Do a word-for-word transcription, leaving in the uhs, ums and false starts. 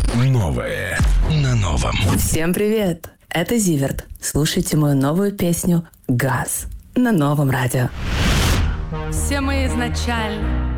Новое на новом. Всем привет! Это Зиверт. Слушайте мою новую песню «Газ» на новом радио. Все мы изначально